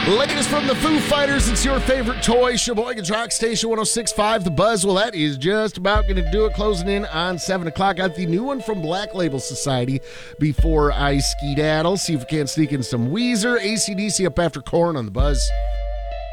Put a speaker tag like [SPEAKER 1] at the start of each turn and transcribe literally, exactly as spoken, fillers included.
[SPEAKER 1] Latest from the Foo Fighters, it's your favorite toy. Sheboygan's Rock Station one oh six point five, The Buzz. Well, that is just about going to do it, closing in on seven o'clock. Got the new one from Black Label Society before I skedaddle. See if we can't sneak in some Weezer, A C D C up after Korn on The Buzz.